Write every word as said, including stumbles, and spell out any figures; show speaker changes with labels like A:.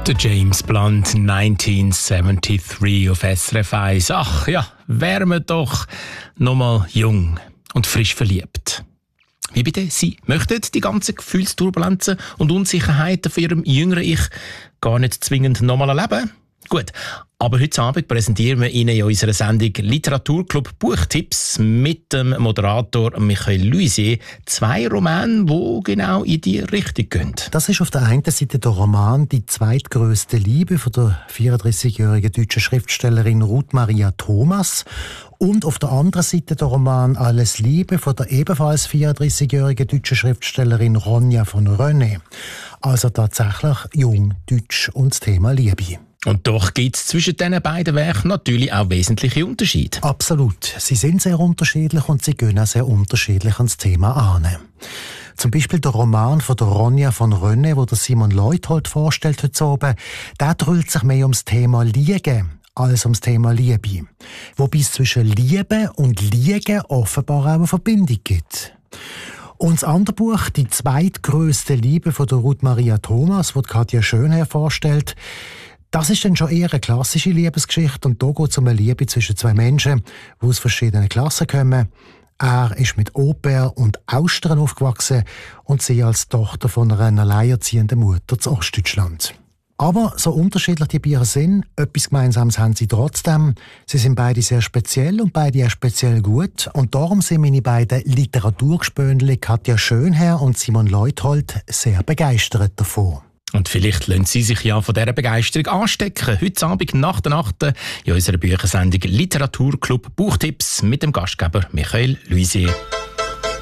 A: Der James Blunt neunzehnhundertdreiundsiebzig auf S R F eins. Ach ja, wären wir doch noch mal jung und frisch verliebt. Wie bitte? Sie möchten die ganzen Gefühlsturbulenzen und Unsicherheiten von Ihrem jüngeren Ich gar nicht zwingend noch mal erleben? Gut, aber heute Abend präsentieren wir Ihnen in unserer Sendung Literaturclub Buchtipps mit dem Moderator Michael Luisier zwei Romane, die genau in die Richtung gehen.
B: Das ist auf der einen Seite der Roman «Die zweitgrößte Liebe» von der vierunddreißigjährigen deutschen Schriftstellerin Ruth Maria Thomas und auf der anderen Seite der Roman «Alles Liebe» von der ebenfalls vierunddreißigjährigen deutschen Schriftstellerin Ronja von Rönne. Also tatsächlich jung, deutsch und das Thema Liebe.
A: Und doch gibt es zwischen diesen beiden Werken natürlich auch wesentliche Unterschiede.
B: Absolut. Sie sind sehr unterschiedlich und sie gehen auch sehr unterschiedlich ans Thema an. Zum Beispiel der Roman von der Ronja von Rönne, wo der Simon Leuthold vorstellt heute oben, der dreht sich mehr ums Thema Liegen als ums Thema Liebe. Wobei es zwischen Liebe und Liegen offenbar auch eine Verbindung gibt. Und das andere Buch, «Die zweitgrößte Liebe» von der Ruth Maria Thomas, das Katja Schönherr vorstellt, das ist dann schon eher eine klassische Liebesgeschichte und da geht es um eine Liebe zwischen zwei Menschen, die aus verschiedenen Klassen kommen. Er ist mit Au-pair und Austern aufgewachsen und sie als Tochter von einer alleinerziehenden Mutter zu Ostdeutschland. Aber so unterschiedlich die Bücher sind, etwas Gemeinsames haben sie trotzdem. Sie sind beide sehr speziell und beide auch speziell gut. Und darum sind meine beiden Literaturgespöndli Katja Schönherr und Simon Leuthold sehr begeistert davon.
A: Und vielleicht lassen Sie sich ja von dieser Begeisterung anstecken. Heute Abend nach der Nacht in unserer Büchersendung Literaturclub Buchtipps mit dem Gastgeber Michael Luisier.